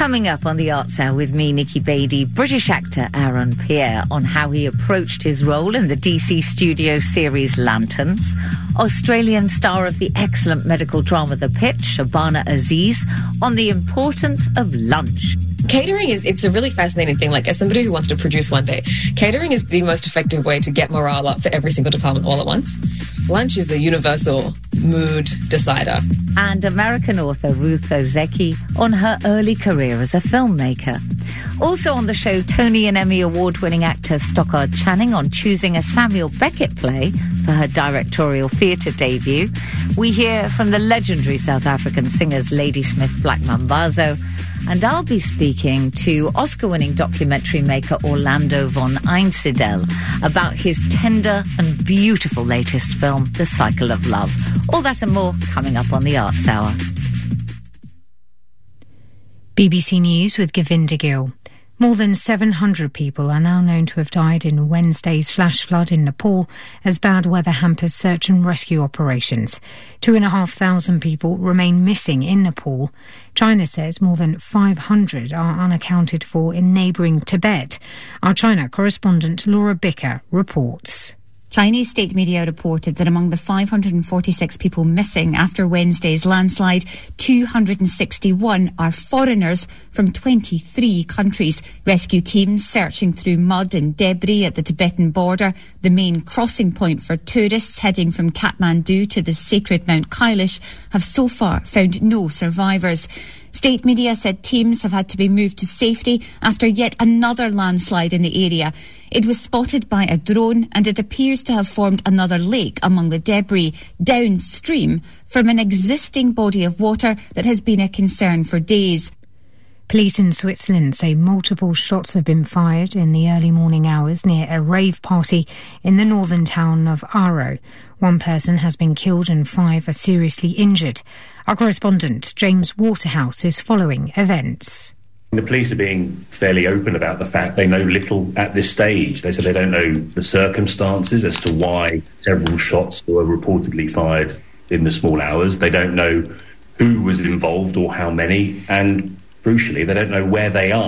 Coming up on the Arts Hour with me, Nikki Beattie, British actor Aaron Pierre on how he approached his role in the DC Studios series Lanterns, Australian star of the excellent medical drama The Pitch, Shabana Aziz, on the importance of lunch. Catering it's a really fascinating thing. Like, as somebody who wants to produce one day, catering is the most effective way to get morale up for every single department all at once. Lunch is the universal mood decider. And American author Ruth Ozeki on her early career as a filmmaker. Also on the show, Tony and Emmy award-winning actor Stockard Channing on choosing a Samuel Beckett play for her directorial theatre debut. We hear from the legendary South African singers Ladysmith Black Mambazo. And I'll be speaking to Oscar-winning documentary maker Orlando von Einsiedel about his tender and beautiful latest film, The Cycle of Love. All that and more coming up on the Arts Hour. BBC News with Govinda Gill. More than 700 people are now known to have died in Wednesday's flash flood in Nepal as bad weather hampers search and rescue operations. 2,500 people remain missing in Nepal. China says more than 500 are unaccounted for in neighbouring Tibet. Our China correspondent Laura Bicker reports. Chinese state media reported that among the 546 people missing after Wednesday's landslide, 261 are foreigners from 23 countries. Rescue teams searching through mud and debris at the Tibetan border, the main crossing point for tourists heading from Kathmandu to the sacred Mount Kailash, have so far found no survivors. State media said teams have had to be moved to safety after yet another landslide in the area. It was spotted by a drone and it appears to have formed another lake among the debris downstream from an existing body of water that has been a concern for days. Police in Switzerland say multiple shots have been fired in the early morning hours near a rave party in the northern town of Aarau. One person has been killed and 5 are seriously injured. Our correspondent, James Waterhouse, is following events. The police are being fairly open about the fact they know little at this stage. They say they don't know the circumstances as to why several shots were reportedly fired in the small hours. They don't know who was involved or how many, and crucially, they don't know where they are.